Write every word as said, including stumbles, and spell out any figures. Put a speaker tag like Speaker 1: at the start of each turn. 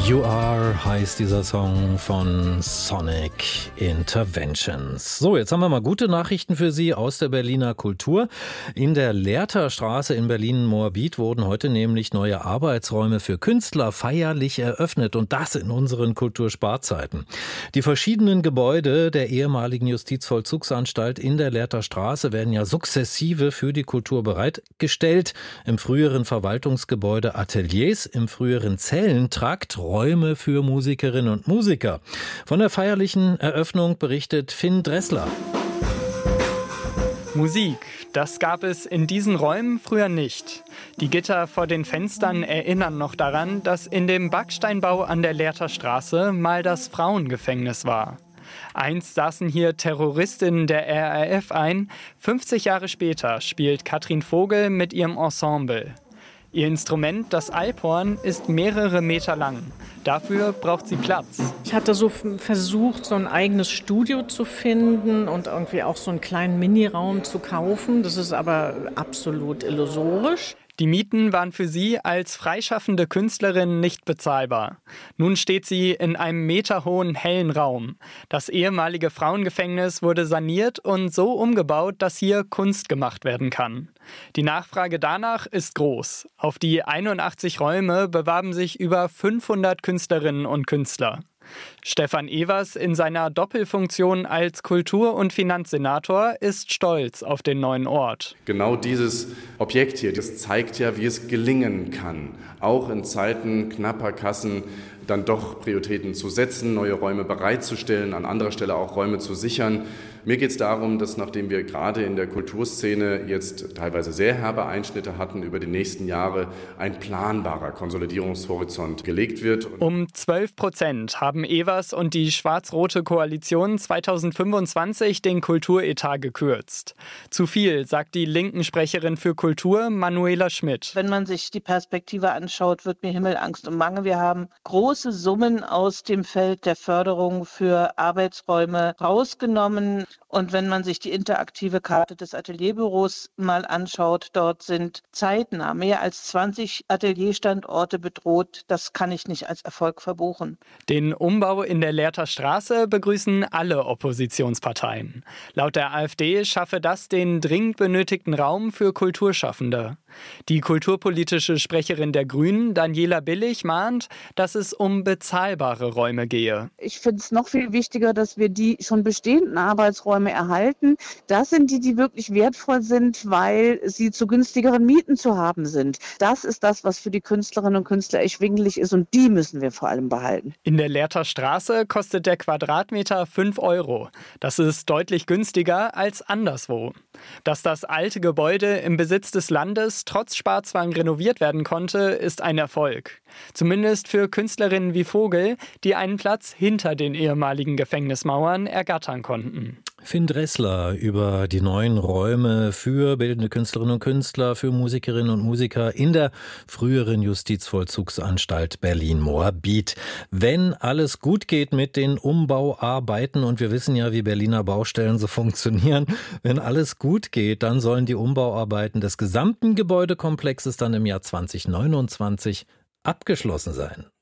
Speaker 1: You Are heißt dieser Song von Sonic Interventions. So, jetzt haben wir mal gute Nachrichten für Sie aus der Berliner Kultur. In der Lehrter Straße in Berlin-Moabit wurden heute nämlich neue Arbeitsräume für Künstler feierlich eröffnet, und das in unseren Kultursparzeiten. Die verschiedenen Gebäude der ehemaligen Justizvollzugsanstalt in der Lehrter Straße werden ja sukzessive für die Kultur bereitgestellt. Im früheren Verwaltungsgebäude Ateliers, im früheren Zellentrakt Räume für Musikerinnen und Musiker. Von der feierlichen Eröffnung berichtet Finn Dressler.
Speaker 2: Musik, das gab es in diesen Räumen früher nicht. Die Gitter vor den Fenstern erinnern noch daran, dass in dem Backsteinbau an der Lehrter Straße mal das Frauengefängnis war. Einst saßen hier Terroristinnen der R A F ein. fünfzig Jahre später spielt Katrin Vogel mit ihrem Ensemble. Ihr Instrument, das Alphorn, ist mehrere Meter lang. Dafür braucht sie Platz.
Speaker 3: Ich hatte so versucht, so ein eigenes Studio zu finden und irgendwie auch so einen kleinen Miniraum zu kaufen. Das ist aber absolut illusorisch.
Speaker 2: Die Mieten waren für sie als freischaffende Künstlerin nicht bezahlbar. Nun steht sie in einem meterhohen hellen Raum. Das ehemalige Frauengefängnis wurde saniert und so umgebaut, dass hier Kunst gemacht werden kann. Die Nachfrage danach ist groß. Auf die einundachtzig Räume bewarben sich über fünfhundert Künstlerinnen und Künstler. Stefan Evers in seiner Doppelfunktion als Kultur- und Finanzsenator ist stolz auf den neuen Ort.
Speaker 4: Genau dieses Objekt hier, das zeigt ja, wie es gelingen kann, auch in Zeiten knapper Kassen dann doch Prioritäten zu setzen, neue Räume bereitzustellen, an anderer Stelle auch Räume zu sichern. Mir geht es darum, dass nachdem wir gerade in der Kulturszene jetzt teilweise sehr herbe Einschnitte hatten, über die nächsten Jahre ein planbarer Konsolidierungshorizont gelegt wird.
Speaker 2: Um zwölf Prozent haben Evers und die schwarz-rote Koalition zweitausendfünfundzwanzig den Kulturetat gekürzt. Zu viel, sagt die linken Sprecherin für Kultur, Manuela Schmidt.
Speaker 5: Wenn man sich die Perspektive anschaut, wird mir Himmelangst und Bange. Wir haben große Summen aus dem Feld der Förderung für Arbeitsräume rausgenommen. Und wenn man sich die interaktive Karte des Atelierbüros mal anschaut, dort sind zeitnah mehr als zwanzig Atelierstandorte bedroht. Das kann ich nicht als Erfolg verbuchen.
Speaker 2: Den Umbau in der Lehrter Straße begrüßen alle Oppositionsparteien. Laut der AfD schaffe das den dringend benötigten Raum für Kulturschaffende. Die kulturpolitische Sprecherin der Grünen, Daniela Billig, mahnt, dass es um bezahlbare Räume gehe.
Speaker 6: Ich finde es noch viel wichtiger, dass wir die schon bestehenden Arbeitsräume erhalten. Das sind die, die wirklich wertvoll sind, weil sie zu günstigeren Mieten zu haben sind. Das ist das, was für die Künstlerinnen und Künstler erschwinglich ist, und die müssen wir vor allem behalten.
Speaker 2: In der Lehrter Straße kostet der Quadratmeter fünf Euro. Das ist deutlich günstiger als anderswo. Dass das alte Gebäude im Besitz des Landes trotz Sparzwang renoviert werden konnte, ist ein Erfolg. Zumindest für Künstlerinnen wie Vogel, die einen Platz hinter den ehemaligen Gefängnismauern ergattern konnten.
Speaker 1: Finn Dressler über die neuen Räume für bildende Künstlerinnen und Künstler, für Musikerinnen und Musiker in der früheren Justizvollzugsanstalt Berlin-Moabit. Wenn alles gut geht mit den Umbauarbeiten, und wir wissen ja, wie Berliner Baustellen so funktionieren, wenn alles gut geht, dann sollen die Umbauarbeiten des gesamten Gebäudekomplexes dann im Jahr zwanzig neunundzwanzig abgeschlossen sein.